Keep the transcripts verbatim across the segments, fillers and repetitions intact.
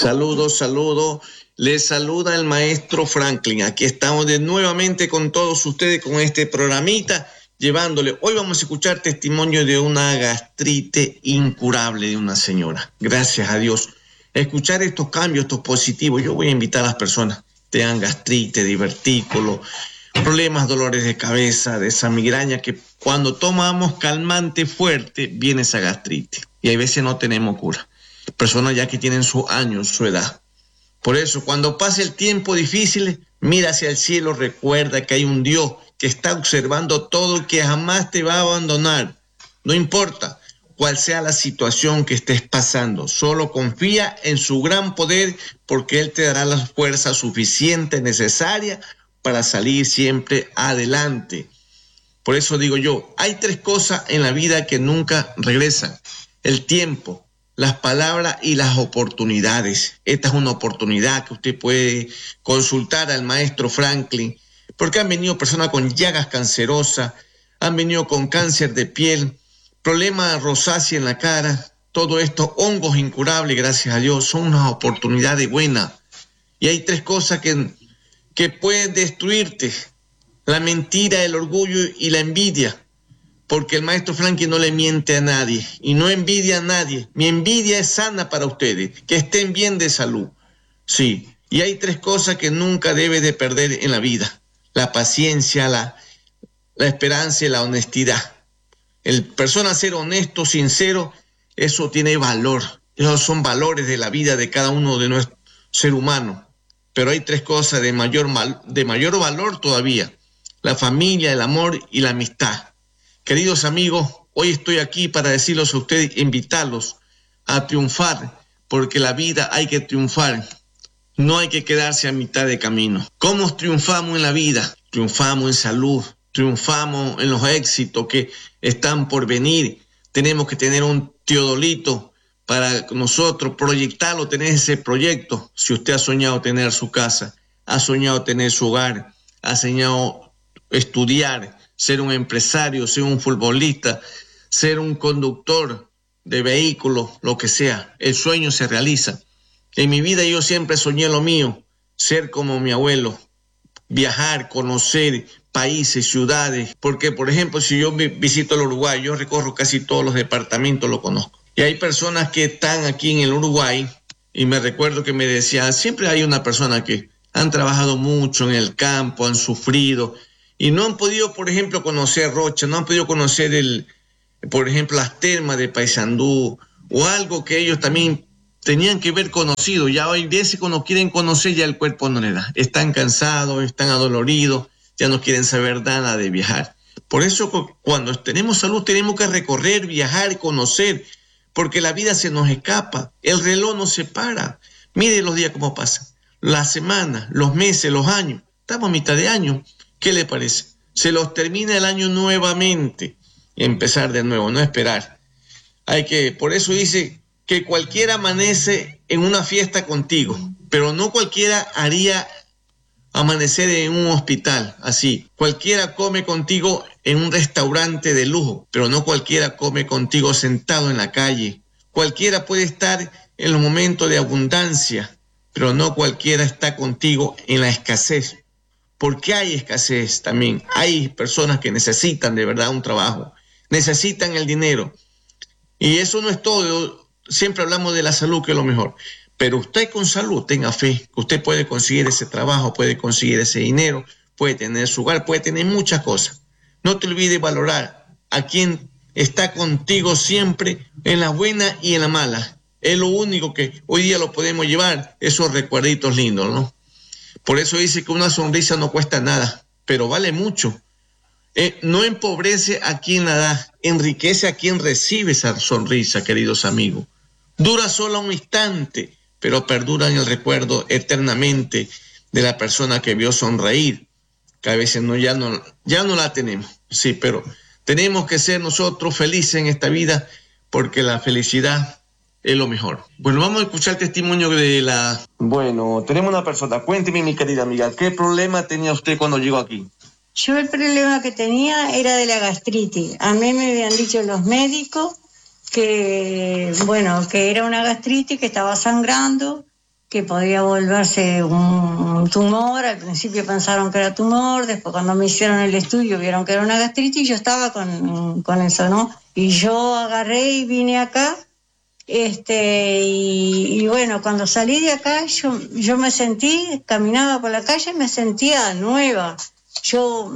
Saludos, saludos. Les saluda el maestro Franklin. Aquí estamos de nuevamente con todos ustedes con este programita, llevándole. Hoy vamos a escuchar testimonio de una gastritis incurable de una señora. Gracias a Dios. Escuchar estos cambios, estos positivos. Yo voy a invitar a las personas que tengan gastritis, divertículo, problemas, dolores de cabeza, de esa migraña, que cuando tomamos calmante fuerte viene esa gastritis. Y hay veces no tenemos cura. Personas ya que tienen sus años, su edad. Por eso, cuando pase el tiempo difícil, mira hacia el cielo, recuerda que hay un Dios que está observando todo, que jamás te va a abandonar. No importa cuál sea la situación que estés pasando, solo confía en su gran poder, porque Él te dará la fuerza suficiente, necesaria, para salir siempre adelante. Por eso digo yo, hay tres cosas en la vida que nunca regresan: el tiempo, las palabras y las oportunidades. Esta es una oportunidad que usted puede consultar al maestro Franklin, porque han venido personas con llagas cancerosas, han venido con cáncer de piel, problemas rosácea en la cara, todo esto, hongos incurables, gracias a Dios, son unas oportunidades buenas. Y hay tres cosas que, que pueden destruirte: la mentira, el orgullo y la envidia. Porque el maestro Franklin no le miente a nadie y no envidia a nadie. Mi envidia es sana para ustedes, que estén bien de salud. Sí, y hay tres cosas que nunca debe de perder en la vida: la paciencia, la, la esperanza y la honestidad. El persona ser honesto, sincero, eso tiene valor. Esos son valores de la vida de cada uno de nuestros ser humano. Pero hay tres cosas de mayor, de mayor valor todavía: la familia, el amor y la amistad. Queridos amigos, hoy estoy aquí para decirles a ustedes, invitarlos a triunfar, porque la vida hay que triunfar, no hay que quedarse a mitad de camino. ¿Cómo triunfamos en la vida? Triunfamos en salud, triunfamos en los éxitos que están por venir. Tenemos que tener un teodolito para nosotros proyectarlo, tener ese proyecto. Si usted ha soñado tener su casa, ha soñado tener su hogar, ha soñado estudiar, ser un empresario, ser un futbolista, ser un conductor de vehículos, lo que sea, el sueño se realiza. En mi vida yo siempre soñé lo mío: ser como mi abuelo, viajar, conocer países, ciudades, porque por ejemplo si yo visito el Uruguay, yo recorro casi todos los departamentos, lo conozco. Y hay personas que están aquí en el Uruguay y me recuerdo que me decían, siempre hay una persona que han trabajado mucho en el campo, han sufrido, y no han podido, por ejemplo, conocer Rocha, no han podido conocer, el, por ejemplo, las termas de Paysandú, o algo que ellos también tenían que ver conocido. Ya hoy veces cuando quieren conocer, ya el cuerpo no le da. Están cansados, están adoloridos, ya no quieren saber nada de viajar. Por eso cuando tenemos salud tenemos que recorrer, viajar y conocer, porque la vida se nos escapa, el reloj no se para. Mire los días cómo pasan, las semanas, los meses, los años. Estamos a mitad de año. ¿Qué le parece? Se los termina el año nuevamente y empezar de nuevo, no esperar. Hay que, por eso dice que cualquiera amanece en una fiesta contigo, pero no cualquiera haría amanecer en un hospital así. Cualquiera come contigo en un restaurante de lujo, pero no cualquiera come contigo sentado en la calle. Cualquiera puede estar en los momentos de abundancia, pero no cualquiera está contigo en la escasez. Porque hay escasez también. Hay personas que necesitan de verdad un trabajo, necesitan el dinero. Y eso no es todo. Siempre hablamos de la salud, que es lo mejor. Pero usted con salud, tenga fe, que usted puede conseguir ese trabajo, puede conseguir ese dinero, puede tener su hogar, puede tener muchas cosas. No te olvides valorar a quien está contigo siempre, en la buena y en la mala. Es lo único que hoy día lo podemos llevar, esos recuerditos lindos, ¿no? Por eso dice que una sonrisa no cuesta nada, pero vale mucho. Eh, no empobrece a quien la da, enriquece a quien recibe esa sonrisa, queridos amigos. Dura solo un instante, pero perdura en el recuerdo eternamente de la persona que vio sonreír, que a veces no, ya, no, ya no la tenemos. Sí, pero tenemos que ser nosotros felices en esta vida, porque la felicidad es lo mejor. Bueno, vamos a escuchar el testimonio de la... Bueno, tenemos una persona. Cuénteme, mi querida amiga, ¿qué problema tenía usted cuando llegó aquí? Yo el problema que tenía era de la gastritis. A mí me habían dicho los médicos que, bueno, que era una gastritis, que estaba sangrando, que podía volverse un tumor. Al principio pensaron que era tumor, después cuando me hicieron el estudio vieron que era una gastritis y yo estaba con, con eso, ¿no? Y yo agarré y vine acá, este, y, y bueno, cuando salí de acá yo, yo me sentí, caminaba por la calle y me sentía nueva, yo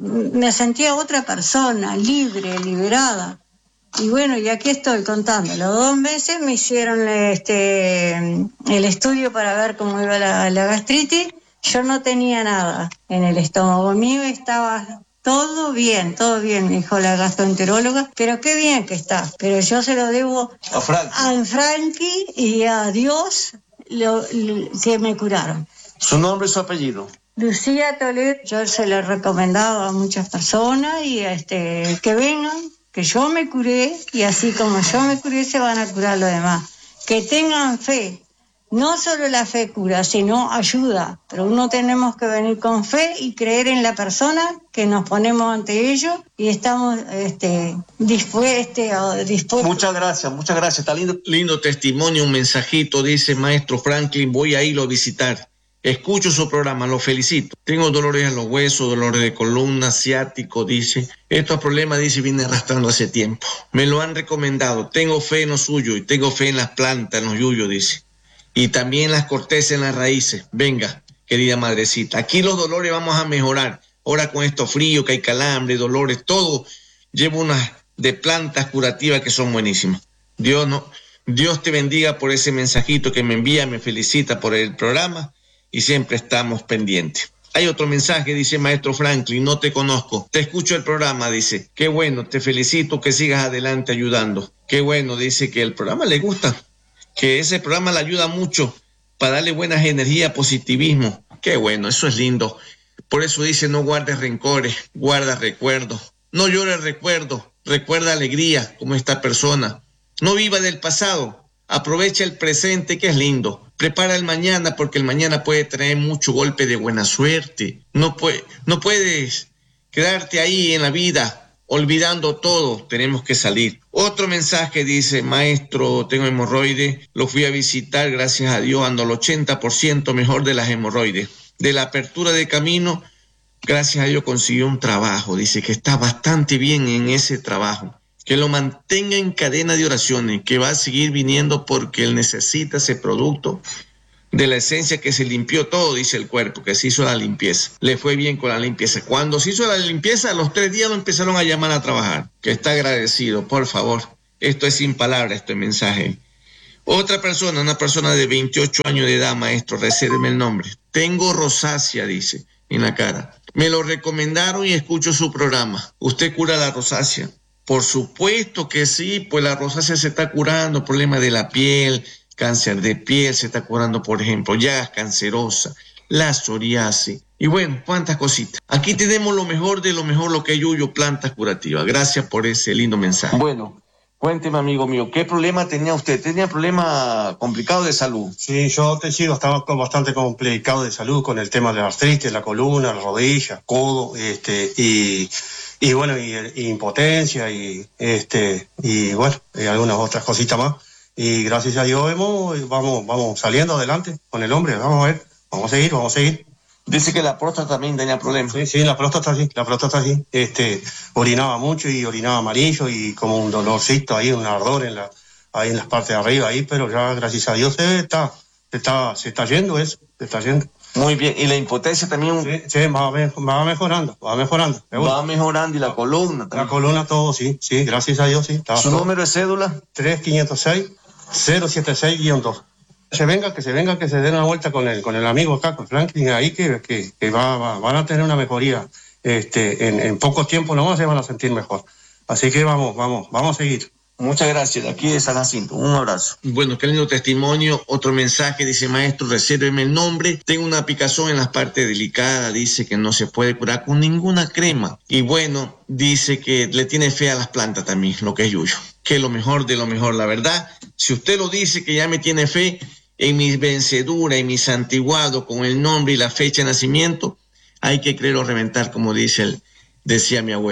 me sentía otra persona, libre, liberada. Y bueno, y aquí estoy contando. Los dos meses me hicieron este, el estudio para ver cómo iba la, la gastritis. Yo no tenía nada en el estómago mío, estaba todo bien, todo bien, me dijo la gastroenteróloga. Pero qué bien que está. Pero yo se lo debo a Frankie, a Frankie y a Dios lo, lo, que me curaron. ¿Su nombre y su apellido? Lucía Toledo. Yo se lo recomendaba a muchas personas y este, que vengan, que yo me curé y así como yo me curé se van a curar los demás. Que tengan fe. No solo la fe cura, sino ayuda. Pero uno tenemos que venir con fe y creer en la persona que nos ponemos ante ellos y estamos este, dispuestos, dispuestos. Muchas gracias, muchas gracias. Está lindo, lindo testimonio, un mensajito. Dice maestro Franklin, voy a irlo a visitar. Escucho su programa, lo felicito. Tengo dolores en los huesos, dolores de columna, ciático, dice. Estos problemas, dice, vienen arrastrando hace tiempo. Me lo han recomendado. Tengo fe en lo suyo y tengo fe en las plantas, en los yuyos, dice. Y también las cortezas en las raíces. Venga, querida madrecita. Aquí los dolores vamos a mejorar. Ahora con esto frío, que hay calambre, dolores, todo. Llevo unas de plantas curativas que son buenísimas. Dios, no, Dios te bendiga por ese mensajito que me envía, me felicita por el programa. Y siempre estamos pendientes. Hay otro mensaje, dice maestro Franklin, no te conozco, te escucho el programa, dice, qué bueno, te felicito que sigas adelante ayudando. Qué bueno, dice que el programa le gusta, que ese programa le ayuda mucho para darle buenas energías, positivismo. Qué bueno, eso es lindo. Por eso dice, no guardes rencores, guarda recuerdos. No llores recuerdos, recuerda alegría como esta persona. No viva del pasado. Aprovecha el presente, que es lindo. Prepara el mañana, porque el mañana puede traer mucho golpe de buena suerte. No, puede, no puedes quedarte ahí en la vida olvidando todo. Tenemos que salir. Otro mensaje dice, maestro, tengo hemorroides. Lo fui a visitar, gracias a Dios, ando al ochenta por ciento mejor de las hemorroides. De la apertura de camino, gracias a Dios consiguió un trabajo. Dice que está bastante bien en ese trabajo. Que lo mantenga en cadena de oraciones, que va a seguir viniendo porque él necesita ese producto de la esencia que se limpió todo, dice el cuerpo, que se hizo la limpieza. Le fue bien con la limpieza. Cuando se hizo la limpieza, a los tres días lo empezaron a llamar a trabajar. Que está agradecido, por favor. Esto es sin palabras, este mensaje. Otra persona, una persona de veintiocho años de edad, maestro, resérveme el nombre. Tengo rosácea, dice, en la cara. Me lo recomendaron y escucho su programa. ¿Usted cura la rosácea? Por supuesto que sí, pues la rosácea se está curando, problemas de la piel, cáncer de piel, se está curando, por ejemplo, llagas cancerosas, la psoriasis, y bueno, cuántas cositas. Aquí tenemos lo mejor de lo mejor, lo que es Yuyo, plantas curativas. Gracias por ese lindo mensaje. Bueno, cuénteme, amigo mío, ¿qué problema tenía usted? ¿Tenía problema complicado de salud? Sí, yo te sigo, estaba bastante complicado de salud con el tema de la artritis, la columna, la rodilla, codo, este, y... Y bueno, y, y impotencia y este y bueno, y algunas otras cositas más. Y gracias a Dios hemos, vamos, vamos saliendo adelante con el hombre. Vamos a ver, vamos a seguir, vamos a seguir. Dice que la próstata también tenía problemas. Sí, sí, la próstata sí, la próstata sí. Este, orinaba mucho y orinaba amarillo y como un dolorcito ahí, un ardor en la, ahí en las partes de arriba ahí, pero ya gracias a Dios se está, se está, se está yendo eso, se está yendo. Muy bien, y la impotencia también. Sí, sí va, va mejorando, va mejorando. Va mejorando y la columna también. La columna todo, sí, sí, gracias a Dios, sí. ¿Su todo. Número de cédula? tres cinco cero seis cero siete seis dos. Se venga, que se venga, que se den una vuelta con el, con el amigo acá, con Franklin, ahí que, que, que va, va, van a tener una mejoría. Este, en, en poco tiempo nomás se van a sentir mejor. Así que vamos, vamos, vamos a seguir. Muchas gracias, de aquí de San Jacinto, un abrazo. Bueno, qué lindo testimonio. Otro mensaje, dice maestro, resérveme el nombre. Tengo una picazón en las partes delicadas, dice que no se puede curar con ninguna crema. Y bueno, dice que le tiene fe a las plantas también, lo que es Yuyo. Que es lo mejor de lo mejor, la verdad. Si usted lo dice que ya me tiene fe en mi vencedura, en mi santiguado, con el nombre y la fecha de nacimiento, hay que creer o reventar, como dice el, decía mi abuelo.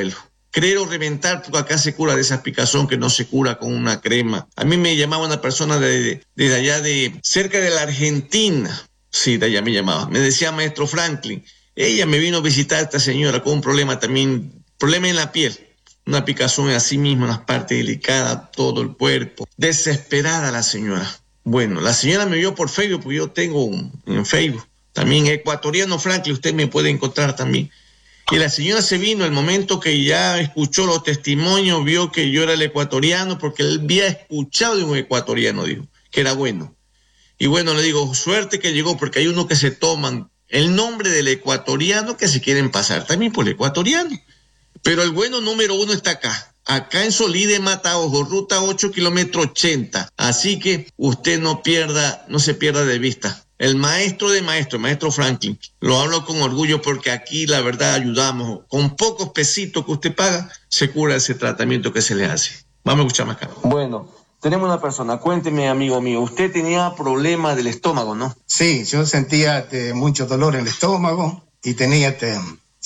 creer o reventar, porque acá se cura de esa picazón que no se cura con una crema. A mí me llamaba una persona de, de, de allá de, cerca de la Argentina, sí, de allá me llamaba, me decía maestro Franklin, ella me vino a visitar a esta señora con un problema también, problema en la piel, una picazón así mismo en las partes delicadas, todo el cuerpo, desesperada la señora. Bueno, la señora me vio por Facebook, porque yo tengo un, en Facebook, también ecuatoriano Franklin, usted me puede encontrar también. Y la señora se vino el momento que ya escuchó los testimonios, vio que yo era el ecuatoriano, porque él había escuchado de un ecuatoriano, dijo, que era bueno. Y bueno, le digo, suerte que llegó, porque hay unos que se toman el nombre del ecuatoriano que se quieren pasar también por el ecuatoriano. Pero el bueno número uno está acá, acá en Solí de Mataojo, ruta ocho, kilómetro ochenta. Así que usted no pierda, no se pierda de vista. El maestro de maestros, el maestro Franklin, lo hablo con orgullo porque aquí la verdad ayudamos. Con pocos pesitos que usted paga, se cura ese tratamiento que se le hace. Vamos a escuchar más acá. Bueno, tenemos una persona, cuénteme, amigo mío, usted tenía problemas del estómago, ¿no? Sí, yo sentía este, mucho dolor en el estómago y tenía este,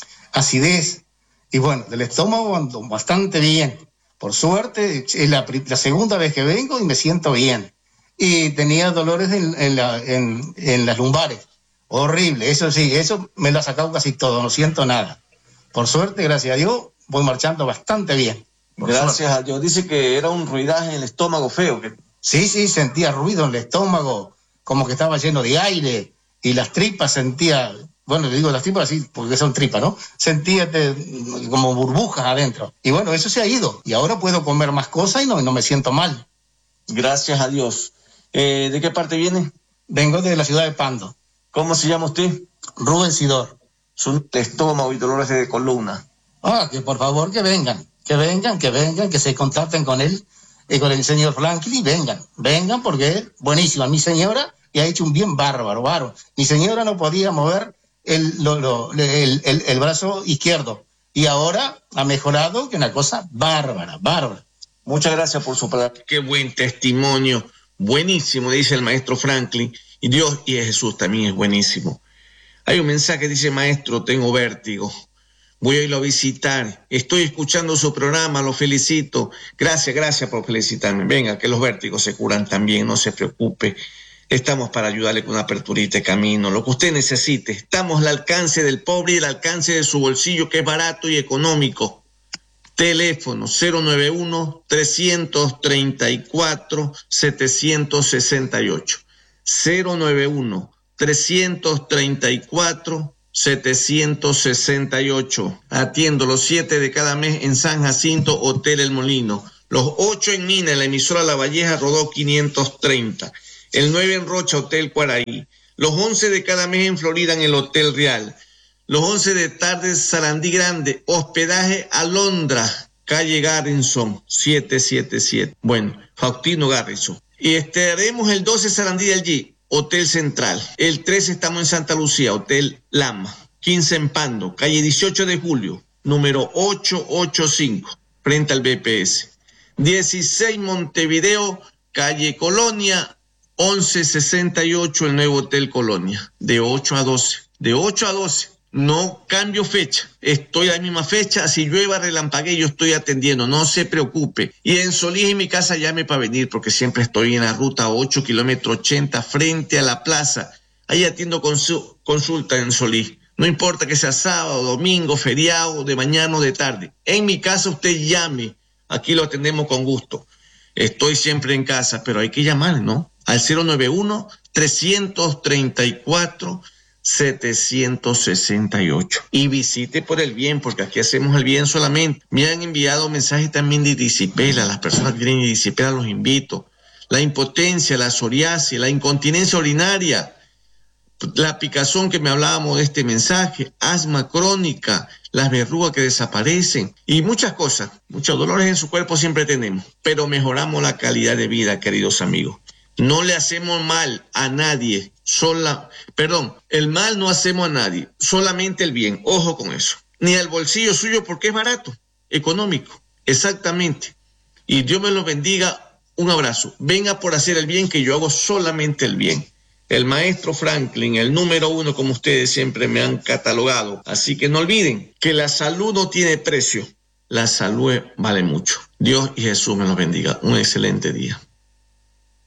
acidez. Y bueno, del estómago ando bastante bien. Por suerte, es la, la segunda vez que vengo y me siento bien. Y tenía dolores en, en, la, en, en las lumbares. Horrible, eso sí, eso me lo ha sacado casi todo, no siento nada. Por suerte, gracias a Dios, voy marchando bastante bien. Gracias suerte. a Dios. Dice que era un ruidaje en el estómago feo. Que... Sí, sí, sentía ruido en el estómago, como que estaba lleno de aire. Y las tripas sentía, bueno, le digo las tripas así porque son tripas, ¿no? Sentía de, como burbujas adentro. Y bueno, eso se ha ido. Y ahora puedo comer más cosas y no, no me siento mal. Gracias a Dios. Eh, ¿De qué parte viene? Vengo de la ciudad de Pando. ¿Cómo se llama usted? Rubén Sidor. Su estómago y dolores de columna. Ah, que por favor que vengan, que vengan, que vengan, que se contacten con él y con el señor Franklin y vengan, vengan porque es buenísima. Mi señora le ha hecho un bien bárbaro, bárbaro. Mi señora no podía mover el, lo, lo, el, el, el brazo izquierdo y ahora ha mejorado, que una cosa bárbara, bárbara. Muchas gracias por su palabra. Qué buen testimonio. Buenísimo, dice el maestro Franklin, y Dios y Jesús también es buenísimo. Hay un mensaje que dice, maestro, tengo vértigo, voy a irlo a visitar, estoy escuchando su programa, lo felicito, gracias, gracias por felicitarme, venga, que los vértigos se curan también, no se preocupe, estamos para ayudarle con una aperturita de camino, lo que usted necesite, estamos al alcance del pobre y al alcance de su bolsillo, que es barato y económico. Teléfono cero nueve uno, tres tres cuatro, siete seis ocho. cero nueve uno, tres tres cuatro, siete seis ocho. Atiendo los siete de cada mes en San Jacinto, Hotel El Molino. Los ocho en Mina, en la emisora La Valleja, Rodó quinientos treinta. El nueve en Rocha, Hotel Cuaraí. Los once de cada mes en Florida, en el Hotel Real. Los once de tarde, Sarandí Grande, hospedaje Alondra, calle Garrison, siete siete siete. Bueno, Faustino Garrison. Y estaremos el doce, Sarandí del G, Hotel Central. El trece estamos en Santa Lucía, Hotel Lama. quince en Pando, calle dieciocho de julio, número ochocientos ochenta y cinco, frente al B P S. dieciséis Montevideo, calle Colonia, once sesenta y ocho, el nuevo Hotel Colonia, de ocho a doce. De ocho a doce. No cambio fecha, estoy a la misma fecha, si llueva, relampaguee, yo estoy atendiendo, no se preocupe. Y en Solís, en mi casa, llame para venir, porque siempre estoy en la ruta ocho, kilómetro ochenta, frente a la plaza. Ahí atiendo consu- consulta en Solís. No importa que sea sábado, domingo, feriado, de mañana o de tarde. En mi casa usted llame, aquí lo atendemos con gusto. Estoy siempre en casa, pero hay que llamar, ¿no? Al cero nueve uno, tres tres cuatro, siete seis ocho. Y visite por el bien, porque aquí hacemos el bien solamente. Me han enviado mensajes también de disipela. Las personas que tienen disipela los invito. La impotencia, la psoriasis, la incontinencia urinaria, la picazón que me hablábamos de este mensaje, asma crónica, las verrugas que desaparecen y muchas cosas. Muchos dolores en su cuerpo siempre tenemos, pero mejoramos la calidad de vida, queridos amigos. No le hacemos mal a nadie, sola, perdón, el mal no hacemos a nadie, solamente el bien, ojo con eso. Ni al bolsillo suyo porque es barato, económico, exactamente. Y Dios me lo bendiga, un abrazo. Venga por hacer el bien, que yo hago solamente el bien. El maestro Franklin, el número uno, como ustedes siempre me han catalogado. Así que no olviden que la salud no tiene precio. la salud vale mucho. Dios y Jesús me los bendiga. Un excelente día.